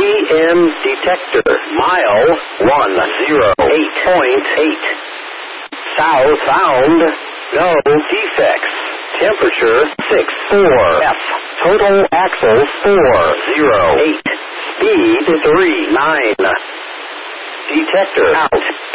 EM detector. Mile 108.8. South found. No defects. Temperature 64. F. Total axle 408. Speed 39. Detector out.